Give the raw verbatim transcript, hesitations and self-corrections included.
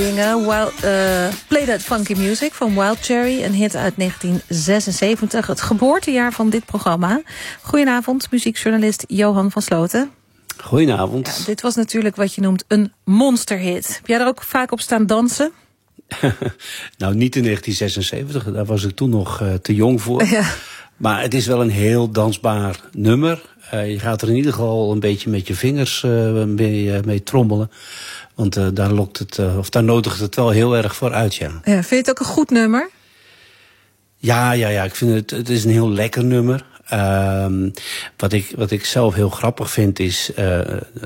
Wild, uh, Play That Funky Music van Wild Cherry, een hit uit negentien zesenzeventig, het geboortejaar van dit programma. Goedenavond, muziekjournalist Johan van Sloten. Goedenavond. Ja, dit was natuurlijk wat je noemt een monsterhit. Heb jij er ook vaak op staan dansen? Nou, niet in negentien zesenzeventig, daar was ik toen nog uh, te jong voor. Ja. Maar het is wel een heel dansbaar nummer. Uh, je gaat er in ieder geval een beetje met je vingers uh, mee, uh, mee trommelen. Want uh, daar lokt het, uh, of daar nodigt het wel heel erg voor uit, ja. Ja, vind je het ook een goed nummer? Ja, ja, ja. Ik vind het, het is een heel lekker nummer. Um, wat, ik, wat ik zelf heel grappig vind is, uh,